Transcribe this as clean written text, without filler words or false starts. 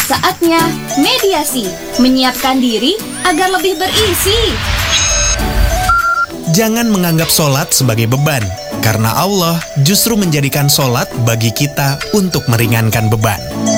Saatnya mediasi, menyiapkan diri agar lebih berisi. Jangan menganggap sholat sebagai beban, karena Allah justru menjadikan sholat bagi kita untuk meringankan beban.